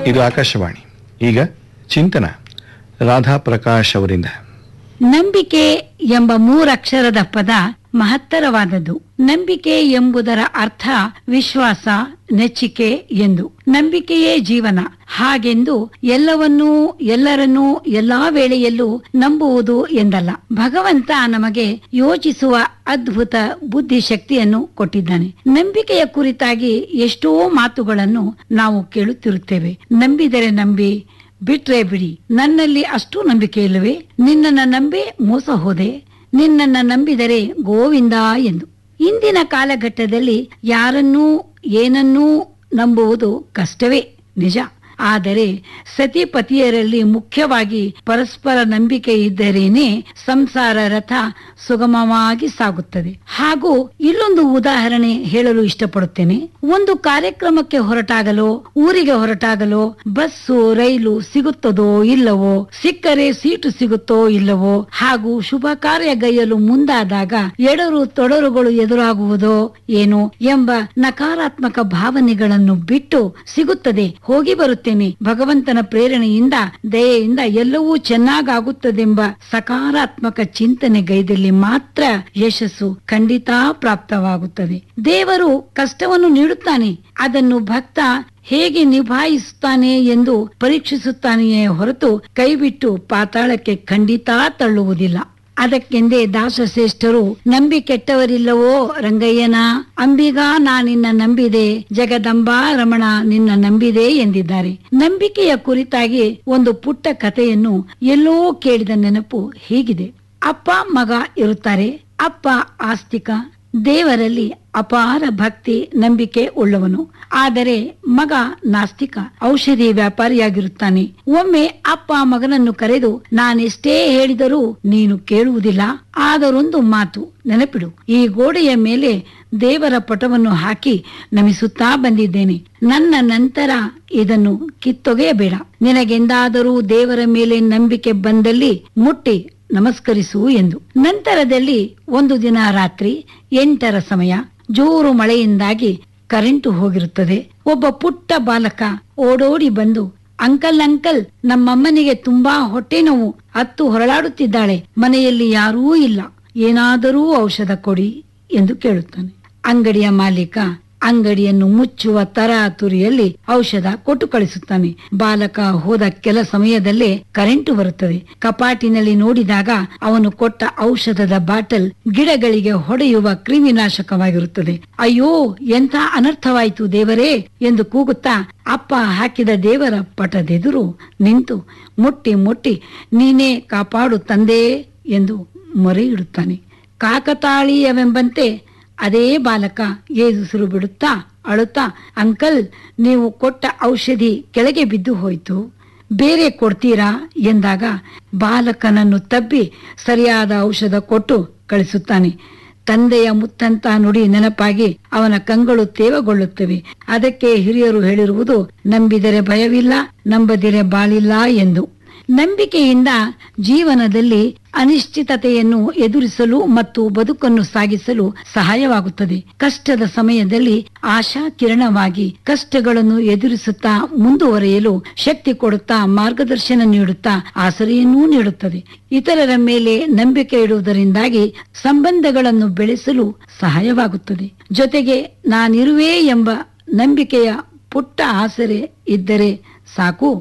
ಇದು ಆಕಾಶವಾಣಿ. ಈಗ ಚಿಂತನ ರಾಧಾ ಪ್ರಕಾಶ್ ಅವರಿಂದ. ನಂಬಿಕೆ ಎಂಬ ಮೂರಕ್ಷರದ ಪದ ಮಹತ್ತರವಾದದ್ದು. ನಂಬಿಕೆ ಎಂಬುದರ ಅರ್ಥ ವಿಶ್ವಾಸ, ನೆಚ್ಚಿಕೆ ಎಂದು. ನಂಬಿಕೆಯೇ ಜೀವನ. ಹಾಗೆಂದು ಎಲ್ಲವನ್ನೂ ಎಲ್ಲರನ್ನೂ ಎಲ್ಲಾ ವೇಳೆಯಲ್ಲೂ ನಂಬುವುದು ಎಂದಲ್ಲ. ಭಗವಂತ ನಮಗೆ ಯೋಚಿಸುವ ಅದ್ಭುತ ಬುದ್ಧಿಶಕ್ತಿಯನ್ನು ಕೊಟ್ಟಿದ್ದಾನೆ. ನಂಬಿಕೆಯ ಕುರಿತಾಗಿ ಎಷ್ಟೋ ಮಾತುಗಳನ್ನು ನಾವು ಕೇಳುತ್ತಿರುತ್ತೇವೆ. ನಂಬಿದರೆ ನಂಬಿ, ಬಿಟ್ರೆ ಬಿಡಿ. ನನ್ನಲ್ಲಿ ಅಷ್ಟು ನಂಬಿಕೆ ಇಲ್ಲವೇ? ನಿನ್ನನ್ನ ನಂಬಿ ಮೋಸ ಹೋದೆ, ನಿನ್ನನ್ನ ನಂಬಿದರೆ ಗೋವಿಂದ ಎಂದು. ಇಂದಿನ ಕಾಲಘಟ್ಟದಲ್ಲಿ ಯಾರನ್ನೂ ಏನನ್ನೂ ನಂಬುವುದು ಕಷ್ಟವೇ ನಿಜ. ಆದರೆ ಸತಿಪತಿಯರಲ್ಲಿ ಮುಖ್ಯವಾಗಿ ಪರಸ್ಪರ ನಂಬಿಕೆ ಇದ್ದರೇನೆ ಸಂಸಾರ ರಥ ಸುಗಮವಾಗಿ ಸಾಗುತ್ತದೆ. ಹಾಗೂ ಇಲ್ಲೊಂದು ಉದಾಹರಣೆ ಹೇಳಲು ಇಷ್ಟಪಡುತ್ತೇನೆ. ಒಂದು ಕಾರ್ಯಕ್ರಮಕ್ಕೆ ಹೊರಟಾಗಲೋ, ಊರಿಗೆ ಹೊರಟಾಗಲೋ ಬಸ್ಸು, ರೈಲು ಸಿಗುತ್ತದೋ ಇಲ್ಲವೋ, ಸಿಕ್ಕರೆ ಸೀಟು ಸಿಗುತ್ತೋ ಇಲ್ಲವೋ, ಹಾಗೂ ಶುಭ ಕಾರ್ಯಗೈಯಲು ಮುಂದಾದಾಗ ಎಡರು ತೊಡರುಗಳು ಎದುರಾಗುವುದೋ ಏನೋ ಎಂಬ ನಕಾರಾತ್ಮಕ ಭಾವನೆಗಳನ್ನು ಬಿಟ್ಟು ಸಿಗುತ್ತದೆ, ಹೋಗಿ ಬರುತ್ತೇನೆ, ಭಗವಂತನ ಪ್ರೇರಣೆಯಿಂದ ದಯೆಯಿಂದ ಎಲ್ಲವೂ ಚೆನ್ನಾಗಾಗುತ್ತದೆಂಬ ಸಕಾರಾತ್ಮಕ ಚಿಂತನೆಗೈದಲ್ಲಿ ಮಾತ್ರ ಯಶಸ್ಸು ಖಂಡಿತ ಪ್ರಾಪ್ತವಾಗುತ್ತದೆ. ದೇವರು ಕಷ್ಟವನ್ನು ನೀಡುತ್ತಾನೆ, ಅದನ್ನು ಭಕ್ತ ಹೇಗೆ ನಿಭಾಯಿಸುತ್ತಾನೆ ಎಂದು ಪರೀಕ್ಷಿಸುತ್ತಾನೆಯೇ ಹೊರತು ಕೈಬಿಟ್ಟು ಪಾತಾಳಕ್ಕೆ ಖಂಡಿತ ತಳ್ಳುವುದಿಲ್ಲ. ಅದಕ್ಕೆಂದೇ ದಾಸಶ್ರೇಷ್ಠರು ನಂಬಿ ಕೆಟ್ಟವರಿಲ್ಲವೋ ರಂಗಯ್ಯನ, ಅಂಬಿಗ ನಾ ನಿನ್ನ ನಂಬಿದೆ, ಜಗದಂಬಾ ರಮಣ ನಿನ್ನ ನಂಬಿದೆ ಎಂದಿದ್ದಾರೆ. ನಂಬಿಕೆಯ ಕುರಿತಾಗಿ ಒಂದು ಪುಟ್ಟ ಕಥೆಯನ್ನು ಎಲ್ಲೋ ಕೇಳಿದ ನೆನಪು ಹೀಗಿದೆ. ಅಪ್ಪ ಮಗ ಇರುತ್ತಾರೆ. ಅಪ್ಪ ಆಸ್ತಿಕ, ದೇವರಲ್ಲಿ ಅಪಾರ ಭಕ್ತಿ ನಂಬಿಕೆ ಉಳ್ಳವನು. ಆದರೆ ಮಗ ನಾಸ್ತಿಕ, ಔಷಧಿ ವ್ಯಾಪಾರಿಯಾಗಿರುತ್ತಾನೆ. ಒಮ್ಮೆ ಅಪ್ಪ ಮಗನನ್ನು ಕರೆದು, ನಾನೆಷ್ಟೇ ಹೇಳಿದರೂ ನೀನು ಕೇಳುವುದಿಲ್ಲ, ಆದರೊಂದು ಮಾತು ನೆನಪಿಡು. ಈ ಗೋಡೆಯ ಮೇಲೆ ದೇವರ ಪಟವನ್ನು ಹಾಕಿ ನಮಿಸುತ್ತಾ ಬಂದಿದ್ದೇನೆ. ನನ್ನ ನಂತರ ಇದನ್ನು ಕಿತ್ತೊಗೆಯಬೇಡ. ನಿನಗೆಂದಾದರೂ ದೇವರ ಮೇಲೆ ನಂಬಿಕೆ ಬಂದಲ್ಲಿ ಮುಟ್ಟಿ ನಮಸ್ಕರಿಸು ಎಂದು. ನಂತರದಲ್ಲಿ ಒಂದು ದಿನ ರಾತ್ರಿ 8ರ ಸಮಯ, ಜೋರು ಮಳೆಯಿಂದಾಗಿ ಕರೆಂಟು ಹೋಗಿರುತ್ತದೆ. ಒಬ್ಬ ಪುಟ್ಟ ಬಾಲಕ ಓಡೋಡಿ ಬಂದು, ಅಂಕಲ್ ಅಂಕಲ್, ನಮ್ಮಮ್ಮನಿಗೆ ತುಂಬಾ ಹೊಟ್ಟೆ ನೋವು, ಅತ್ತು ಹೊರಳಾಡುತ್ತಿದ್ದಾಳೆ, ಮನೆಯಲ್ಲಿ ಯಾರೂ ಇಲ್ಲ, ಏನಾದರೂ ಔಷಧ ಕೊಡಿ ಎಂದು ಕೇಳುತ್ತಾನೆ. ಅಂಗಡಿಯ ಮಾಲೀಕ ಅಂಗಡಿಯನ್ನು ಮುಚ್ಚುವ ತರಾತುರಿಯಲ್ಲಿ ಔಷಧ ಕೊಟ್ಟು ಕಳಿಸುತ್ತಾನೆ. ಬಾಲಕ ಹೋದ ಕೆಲ ಸಮಯದಲ್ಲೇ ಕರೆಂಟು ಬರುತ್ತದೆ. ಕಪಾಟಿನಲ್ಲಿ ನೋಡಿದಾಗ ಅವನು ಕೊಟ್ಟ ಔಷಧದ ಬಾಟಲ್ ಗಿಡಗಳಿಗೆ ಹೊಡೆಯುವ ಕ್ರಿಮಿನಾಶಕವಾಗಿರುತ್ತದೆ. ಅಯ್ಯೋ, ಎಂಥ ಅನರ್ಥವಾಯಿತು ದೇವರೇ ಎಂದು ಕೂಗುತ್ತಾ ಅಪ್ಪ ಹಾಕಿದ ದೇವರ ಪಟದೆದುರು ನಿಂತು ಮುಟ್ಟಿ ಮುಟ್ಟಿ, ನೀನೇ ಕಾಪಾಡು ತಂದೆ ಎಂದು ಮೊರೆ ಇಡುತ್ತಾನೆ. ಕಾಕತಾಳೀಯವೆಂಬಂತೆ ಅದೇ ಬಾಲಕ ಏದುಸಿರು ಬಿಡುತ್ತಾ ಅಳುತ್ತಾ, ಅಂಕಲ್, ನೀವು ಕೊಟ್ಟ ಔಷಧಿ ಕೆಳಗೆ ಬಿದ್ದು ಹೋಯಿತು, ಬೇರೆ ಕೊಡ್ತೀರಾ ಎಂದಾಗ ಬಾಲಕನನ್ನು ತಬ್ಬಿ ಸರಿಯಾದ ಔಷಧ ಕೊಟ್ಟು ಕಳಿಸುತ್ತಾನೆ. ತಂದೆಯ ಮುತ್ತಂತ ನುಡಿ ನೆನಪಾಗಿ ಅವನ ಕಂಗಳು ತೇವಗೊಳ್ಳುತ್ತವೆ. ಅದಕ್ಕೆ ಹಿರಿಯರು ಹೇಳಿರುವುದು, ನಂಬಿದರೆ ಭಯವಿಲ್ಲ, ನಂಬದಿರೆ ಬಾಳಿಲ್ಲ ಎಂದು. ನಂಬಿಕೆಯಿಂದ ಜೀವನದಲ್ಲಿ ಅನಿಶ್ಚಿತತೆಯನ್ನು ಎದುರಿಸಲು ಮತ್ತು ಬದುಕನ್ನು ಸಾಗಿಸಲು ಸಹಾಯವಾಗುತ್ತದೆ. ಕಷ್ಟದ ಸಮಯದಲ್ಲಿ ಆಶಾ ಕಿರಣವಾಗಿ ಕಷ್ಟಗಳನ್ನು ಎದುರಿಸುತ್ತಾ ಮುಂದುವರಿಯಲು ಶಕ್ತಿ ಕೊಡುತ್ತಾ ಮಾರ್ಗದರ್ಶನ ನೀಡುತ್ತಾ ಆಸರೆಯನ್ನೂ ನೀಡುತ್ತದೆ. ಇತರರ ಮೇಲೆ ನಂಬಿಕೆ ಇಡುವುದರಿಂದಾಗಿ ಸಂಬಂಧಗಳನ್ನು ಬೆಳೆಸಲು ಸಹಾಯವಾಗುತ್ತದೆ. ಜೊತೆಗೆ ನಾನಿರುವೆ ಎಂಬ ನಂಬಿಕೆಯ ಪುಟ್ಟ ಆಸರೆ ಇದ್ದರೆ ಸಾಕು,